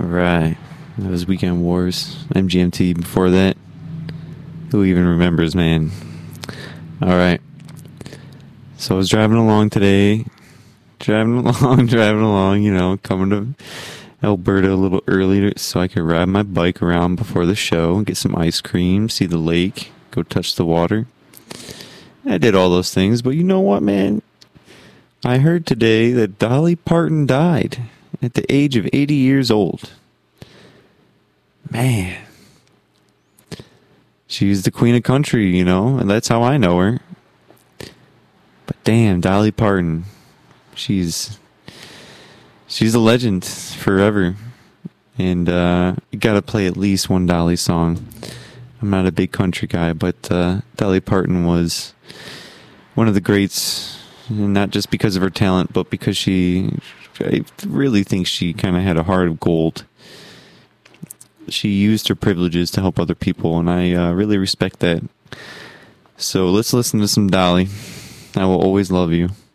Right. That was Weekend Wars. MGMT before that. Who even remembers, man? Alright. So I was driving along today. Driving along, coming to Alberta a little earlier so I could ride my bike around before the show, get some ice cream, see the lake, go touch the water. I did all those things, but you know what, man? I heard today that Dolly Parton died at the age of 80 years old. Man. She's the queen of country, and that's how I know her. But damn, Dolly Parton. She's a legend forever. And you gotta play at least one Dolly song. I'm not a big country guy, but Dolly Parton was one of the greats, and not just because of her talent, but because I really think she kind of had a heart of gold. She used her privileges to help other people, and I really respect that. So let's listen to some Dolly. I Will Always Love You.